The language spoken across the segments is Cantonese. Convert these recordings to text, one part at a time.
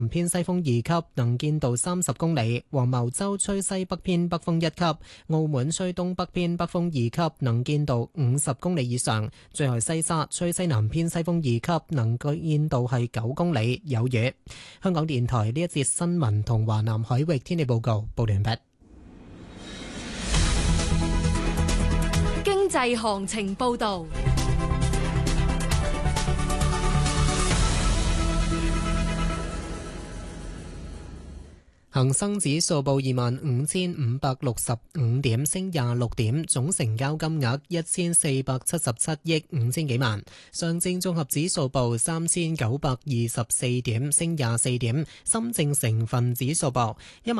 偏西風2級，能見度30公里；黃茅洲吹西北偏北風1級；澳門吹東北偏北風2級，能見度50公里以上。最後西沙吹西南偏西風2級，能見度係9公里，有雨。香港電台呢一節新聞同華南海域天氣報告報完畢。 經濟行情報道。 恒生指數報25,565點，升26點，總成交金額1477億5千幾萬。上證綜合指數報3924點，升24點。深證成分指數報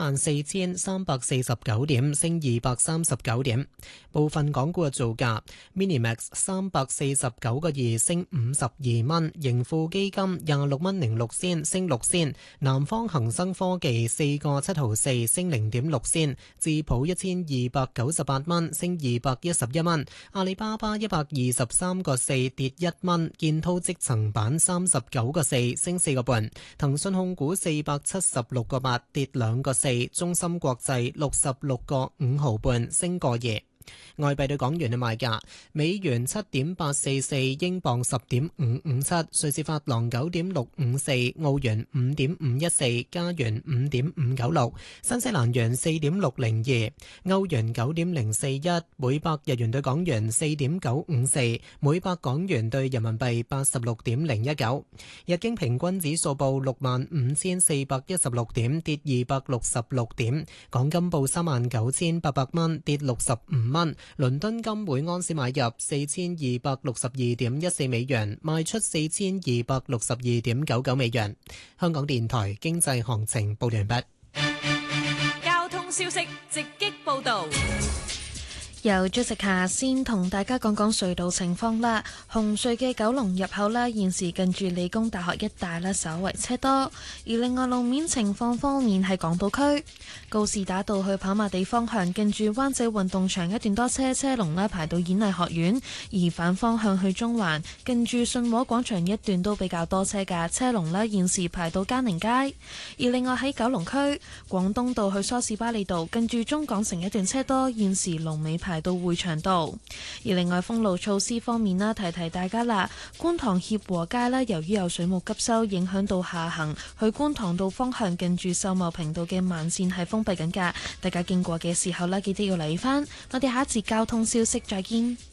14,349點，升239點。部分港股嘅造價 ：Minimax 349個2升52蚊，盈富基金26蚊06仙升6仙，南方恒生科技4個7毫4升0.6仙，智普1298蚊升211蚊，阿里巴巴123個4跌1蚊，建滔積層板39個4升4個半，騰訊控股476個8跌2個4，中芯國際66個5毫半升個2。外幣對港元嘅賣價：美元7.844，英鎊10.557，瑞士法郎9.654，澳元5.514，加元5.596，新西蘭元4.602，歐元9.041，每百日元對港元4.954，每百港元對人民幣86.019。日經平均指數報65,416點，跌266點。港金報39,800蚊，跌65蚊。倫敦金每安士買入4262.14美元，賣出4262.99美元。香港電台經濟行情報完畢。 交通消息直擊報道。 由朱食下先同大家講講隧道情況啦。紅隧嘅九龍入口啦，現時近住理工大學一帶啦，稍為車多。而另外路面情況方面，喺港島區告士打道去跑馬地方向，近住灣仔運動場一段多車，車龍啦排到演藝學院；而反方向去中環，近住信和廣場一段都比較多車㗎，車龍啦現時排到嘉寧街。而另外喺九龍區廣東道去梳士巴利道，近住中港城一段車多，現時龍尾排到匯祥道。而另外封路措施方面啦，提提大家啦，觀塘協和街啦，由於有水務急修，影響到下行去觀塘道方向，近住秀茂坪道嘅慢線係封閉緊㗎，大家經過嘅時候啦，記得要留意返。我哋下一節交通消息再見。